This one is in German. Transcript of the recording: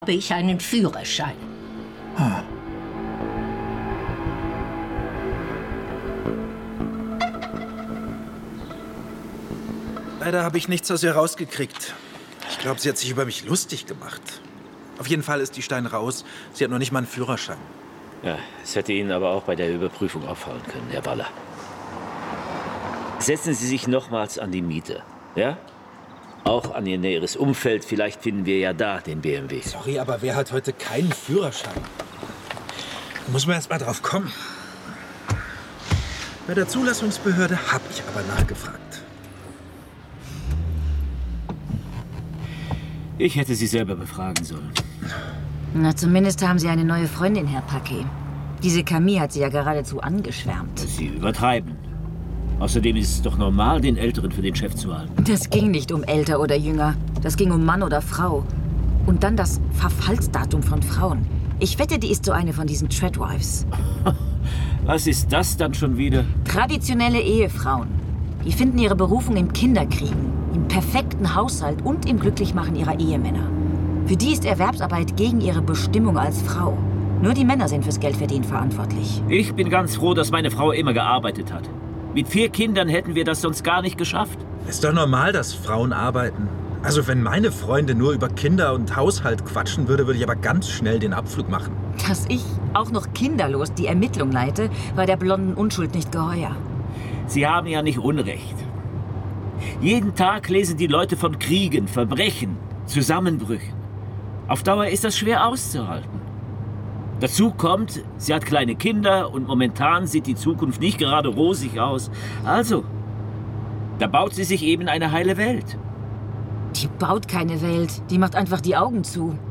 habe ich einen Führerschein. Leider habe ich nichts aus ihr rausgekriegt. Ich glaube, sie hat sich über mich lustig gemacht. Auf jeden Fall ist die Stein raus. Sie hat noch nicht mal einen Führerschein. Ja, es hätte Ihnen aber auch bei der Überprüfung auffallen können, Herr Waller. Setzen Sie sich nochmals an die Miete, ja? Auch an Ihr näheres Umfeld. Vielleicht finden wir ja da den BMW. Sorry, aber wer hat heute keinen Führerschein? Da muss man erst mal drauf kommen. Bei der Zulassungsbehörde habe ich aber nachgefragt. Ich hätte Sie selber befragen sollen. Na, zumindest haben Sie eine neue Freundin, Herr Paquet. Diese Camille hat Sie ja geradezu angeschwärmt. Sie übertreiben. Außerdem ist es doch normal, den Älteren für den Chef zu halten. Das ging nicht um älter oder jünger. Das ging um Mann oder Frau. Und dann das Verfallsdatum von Frauen. Ich wette, die ist so eine von diesen Treadwives. Was ist das dann schon wieder? Traditionelle Ehefrauen. Die finden ihre Berufung im Kinderkriegen, im perfekten Haushalt und im Glücklichmachen ihrer Ehemänner. Für die ist Erwerbsarbeit gegen ihre Bestimmung als Frau. Nur die Männer sind fürs Geldverdienen verantwortlich. Ich bin ganz froh, dass meine Frau immer gearbeitet hat. Mit 4 Kindern hätten wir das sonst gar nicht geschafft. Ist doch normal, dass Frauen arbeiten. Also wenn meine Freunde nur über Kinder und Haushalt quatschen würde, würde ich aber ganz schnell den Abflug machen. Dass ich, auch noch kinderlos, die Ermittlung leite, war der blonden Unschuld nicht geheuer. Sie haben ja nicht Unrecht. Jeden Tag lesen die Leute von Kriegen, Verbrechen, Zusammenbrüchen. Auf Dauer ist das schwer auszuhalten. Dazu kommt, sie hat kleine Kinder und momentan sieht die Zukunft nicht gerade rosig aus. Also, da baut sie sich eben eine heile Welt. Die baut keine Welt, die macht einfach die Augen zu.